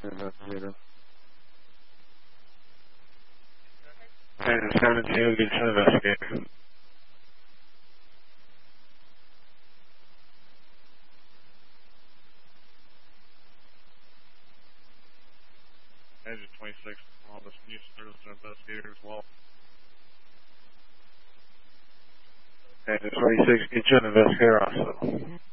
Investigator. Engine 17, get to investigator. Engine 26, all this new service investigator as well. Engine 26, get you an investigator also.